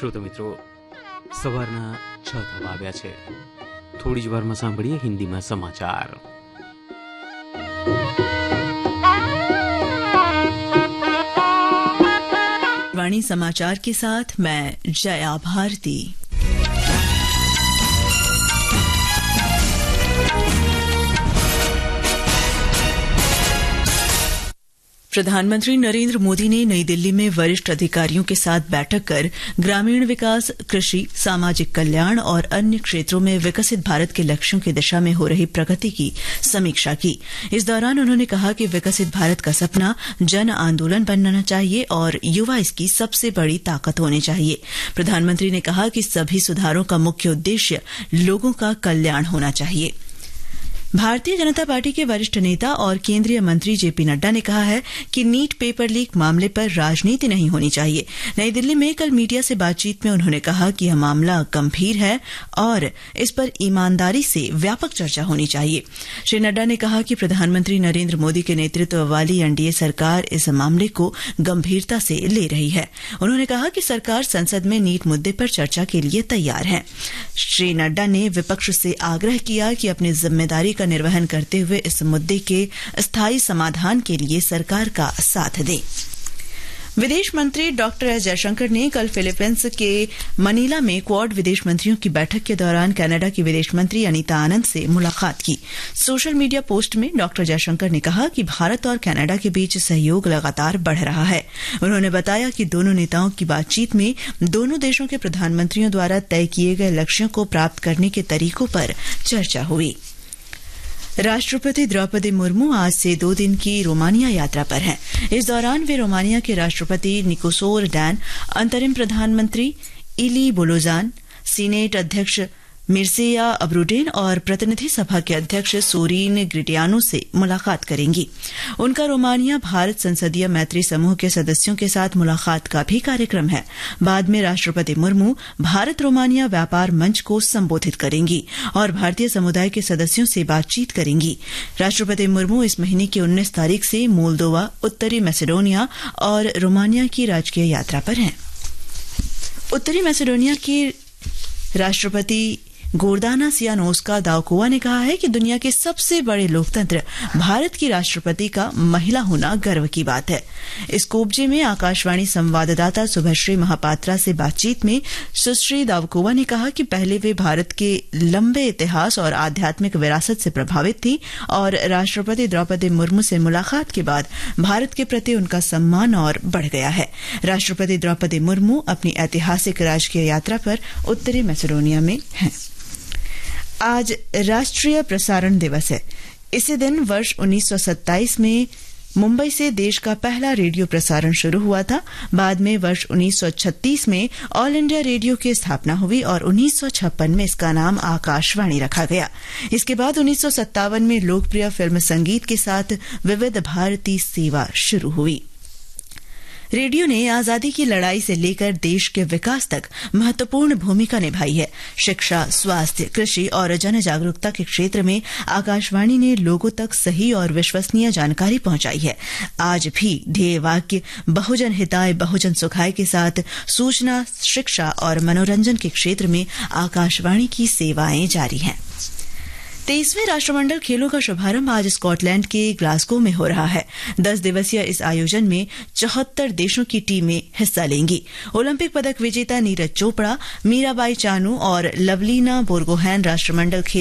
શ્રોતા મિત્રો, સવારના 6 વાગ્યા છે. થોડી જ વારમાં સાંભળીએ હિન્દીમાં સમાચાર. वाणी समाचार के साथ मैं जया भारती. प्रधानमंत्री नरेंद्र मोदी ने नई दिल्ली में वरिष्ठ अधिकारियों के साथ बैठक कर ग्रामीण विकास, कृषि, सामाजिक कल्याण और अन्य क्षेत्रों में विकसित भारत के लक्ष्यों की दिशा में हो रही प्रगति की समीक्षा की. इस दौरान उन्होंने कहा कि विकसित भारत का सपना जन आंदोलन बनना चाहिए और युवा इसकी सबसे बड़ी ताकत होने चाहिए. प्रधानमंत्री ने कहा कि सभी सुधारों का मुख्य उद्देश्य लोगों का कल्याण होना चाहिए. भारतीय जनता पार्टी के वरिष्ठ नेता और केंद्रीय मंत्री जेपी नड्डा ने कहा है कि नीट पेपर लीक मामले पर राजनीति नहीं होनी चाहिए. नई दिल्ली में कल मीडिया से बातचीत में उन्होंने कहा कि यह मामला गंभीर है और इस पर ईमानदारी से व्यापक चर्चा होनी चाहिए. श्री नड्डा ने कहा कि प्रधानमंत्री नरेंद्र मोदी के नेतृत्व वाली एनडीए सरकार इस मामले को गंभीरता से ले रही है. उन्होंने कहा कि सरकार संसद में नीट मुद्दे पर चर्चा के लिए तैयार है. श्री नड्डा ने विपक्ष से आग्रह किया कि अपनी जिम्मेदारी का निर्वहन करते हुए इस मुद्दे के स्थायी समाधान के लिए सरकार का साथ दें. विदेश मंत्री डॉक्टर एस जयशंकर ने कल फिलीपींस के मनीला में क्वाड विदेश मंत्रियों की बैठक के दौरान कनाडा की विदेश मंत्री अनीता आनंद से मुलाकात की. सोशल मीडिया पोस्ट में डॉक्टर जयशंकर ने कहा कि भारत और कनाडा के बीच सहयोग लगातार बढ़ रहा है. उन्होंने बताया कि दोनों नेताओं की बातचीत में दोनों देशों के प्रधानमंत्रियों द्वारा तय किए गए लक्ष्यों को प्राप्त करने के तरीकों पर चर्चा हुई. राष्ट्रपति द्रौपदी मुर्मू आज से 2 दिन की रोमानिया यात्रा पर हैं. इस दौरान वे रोमानिया के राष्ट्रपति निकोसोर डैन, अंतरिम प्रधानमंत्री इली बोलोजान, सीनेट अध्यक्ष मिर्सेया अब्रूडेन और प्रतिनिधि सभा के अध्यक्ष सोरीन ग्रिटियानो से मुलाकात करेंगी. उनका रोमानिया भारत संसदीय मैत्री समूह के सदस्यों के साथ मुलाकात का भी कार्यक्रम है. बाद में राष्ट्रपति मुर्मू भारत रोमानिया व्यापार मंच को संबोधित करेंगी और भारतीय समुदाय के सदस्यों से बातचीत करेंगी. राष्ट्रपति मुर्मू इस महीने की 19 तारीख से मोल्दोवा, उत्तरी मैसेडोनिया और रोमानिया की राजकीय यात्रा पर हैं. उत्तरी मैसेडोनिया की राष्ट्रपति गोर्दाना सियानोस्का दाउकोवा ने कहा है कि दुनिया के सबसे बड़े लोकतंत्र भारत की राष्ट्रपति का महिला होना गर्व की बात है. इस कोपजे में आकाशवाणी संवाददाता सुभश्री महापात्रा से बातचीत में सुश्री दाउकोवा ने कहा कि पहले वे भारत के लंबे इतिहास और आध्यात्मिक विरासत से प्रभावित थी और राष्ट्रपति द्रौपदी मुर्मू से मुलाकात के बाद भारत के प्रति उनका सम्मान और बढ़ गया है. राष्ट्रपति द्रौपदी मुर्मू अपनी ऐतिहासिक राजकीय यात्रा पर उत्तरी मैसेडोनिया में हैं. आज राष्ट्रीय प्रसारण दिवस है. इसी दिन वर्ष 1927 में मुंबई से देश का पहला रेडियो प्रसारण शुरू हुआ था. बाद में वर्ष 1936 में ऑल इंडिया रेडियो की स्थापना हुई और 1956 में इसका नाम आकाशवाणी रखा गया. इसके बाद 1957 में लोकप्रिय फिल्म संगीत के साथ विविध भारती सेवा शुरू हुई. रेडियो ने आजादी की लड़ाई से लेकर देश के विकास तक महत्वपूर्ण भूमिका निभाई है. शिक्षा, स्वास्थ्य, कृषि और जन जागरूकता के क्षेत्र में आकाशवाणी ने लोगों तक सही और विश्वसनीय जानकारी पहुंचाई है. आज भी ध्येय वाक्य बहुजन हिताय बहुजन सुखाय के साथ सूचना, शिक्षा और मनोरंजन के क्षेत्र में आकाशवाणी की सेवाएं जारी हैं. 23वें राष्ट्रमंडल खेलों का शुभारंभ आज स्कॉटलैंड के ग्लासगो में हो रहा है. 10 दिवसीय इस आयोजन में 74 देशों की टीमें हिस्सा लेंगी. ओलंपिक पदक विजेता नीरज चोपड़ा, मीराबाई चानू और लवलीना बोरगोहैन राष्ट्रमंडल